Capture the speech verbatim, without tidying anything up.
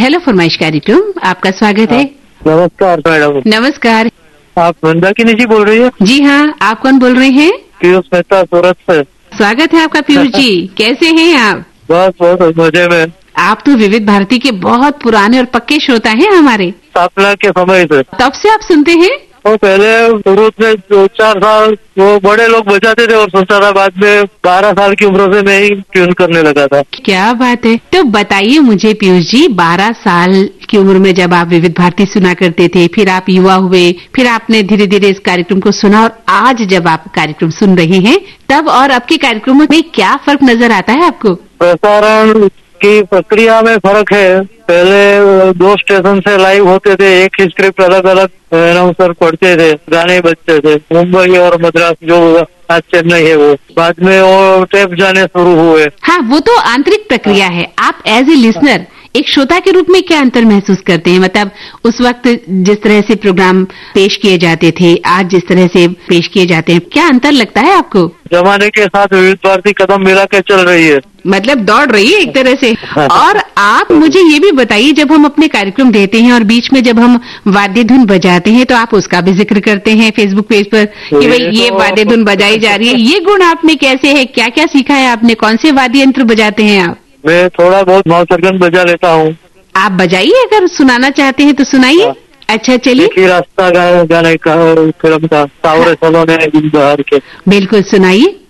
Hello फरमाइश कार्यक्रम, आपका स्वागत है। नमस्कार मैडम। नमस्कार। आप मंदाकिनी जी बोल रही है? जी हाँ, आप कौन बोल रहे हैं? पीयूष मेहता सूरत से। स्वागत है आपका पीयूष जी। कैसे हैं आप? बस बहुत मजे में। आप तो विविध भारती के बहुत पुराने और पक्के श्रोता हैं हमारे। स्थापना के समय से। तब से आप सुनते हैं? वो पहले शुरू में दो चार साल वो बड़े लोग बजाते थे और सोचा था, बाद में बारह साल की उम्र से मैं ही ट्यून करने लगा था। क्या बात है। तो बताइए मुझे पीयूष जी, बारह साल की उम्र में जब आप विविध भारती सुना करते थे, फिर आप युवा हुए, फिर आपने धीरे धीरे इस कार्यक्रम को सुना और आज जब आप कार्यक्रम सुन रहे हैं, तब और अब के कार्यक्रमों में क्या फर्क नजर आता है आपको? प्रसारण की प्रक्रिया में फर्क है। पहले दो स्टेशन से लाइव होते थे, एक ही स्क्रिप्ट अलग अलग अनाउंसर पढ़ते थे, गाने बजते थे। मुंबई और मद्रास जो आज चेन्नई है, वो बाद में वो टेप जाने शुरू हुए। हाँ, वो तो आंतरिक प्रक्रिया है। आप एज ए लिसनर, एक श्रोता के रूप में क्या अंतर महसूस करते हैं? मतलब उस वक्त जिस तरह से प्रोग्राम पेश किए जाते थे, आज जिस तरह से पेश किए जाते हैं, क्या अंतर लगता है आपको? जमाने के साथ विविध भारती कदम मिला के चल रही है, मतलब दौड़ रही है एक तरह से। और आप मुझे ये भी बताइए, जब हम अपने कार्यक्रम देते हैं और बीच में जब हम वाद्य धुन बजाते हैं, तो आप उसका भी जिक्र करते हैं फेसबुक पेज पर कि भाई ये वाद्य धुन बजाई जा रही है। ये गुण आप में कैसे है? क्या क्या सीखा है आपने? कौन से वाद्य यंत्र बजाते हैं आप? मैं थोड़ा बहुत मौसरगन बजा लेता हूँ। आप बजाइए, अगर सुनाना चाहते हैं तो सुनाइए। अच्छा चलिए। रास्ता गाने का फिल्म का सावरे सलोने के। बिल्कुल सुनाइए।